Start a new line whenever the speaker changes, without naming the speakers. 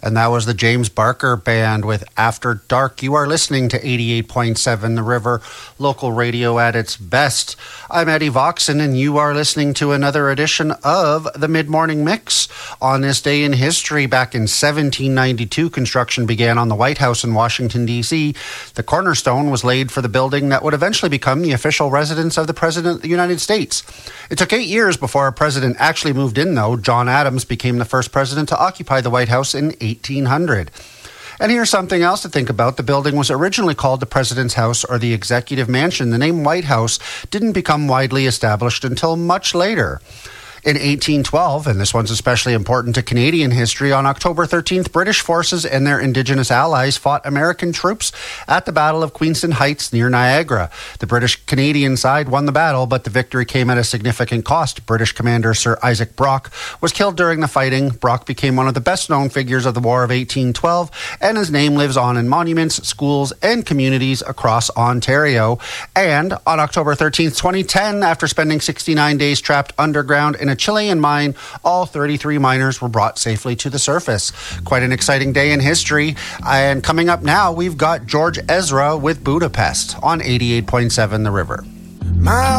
And that was the James Barker Band with After Dark. You are listening to 88.7 The River, local radio at its best. I'm Eddie Voxon, and you are listening to another edition of the Mid-Morning Mix. On this day in history, back in 1792, construction began on the White House in Washington, D.C. The cornerstone was laid for the building that would eventually become the official residence of the President of the United States. It took 8 years before a president actually moved in, though. John Adams became the first president to occupy the White House in 1800. And here's something else to think about. The building was originally called the President's House or the Executive Mansion. The name White House didn't become widely established until much later. In 1812, and this one's especially important to Canadian history, on October 13th, British forces and their Indigenous allies fought American troops at the Battle of Queenston Heights near Niagara. The British-Canadian side won the battle, but the victory came at a significant cost. British commander Sir Isaac Brock was killed during the fighting. Brock became one of the best-known figures of the War of 1812, and his name lives on in monuments, schools, and communities across Ontario. And on October 13th, 2010, after spending 69 days trapped underground in a Chilean mine, all 33 miners were brought safely to the surface. Quite an exciting day in history. And coming up now, we've got George Ezra with Budapest on 88.7 The River.